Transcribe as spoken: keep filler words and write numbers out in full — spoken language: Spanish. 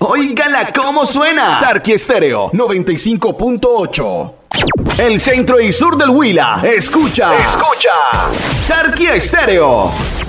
Óigala cómo suena. Tarqui Estéreo noventa y cinco punto ocho. El centro y sur del Huila. Escucha. Escucha. Tarqui Estéreo.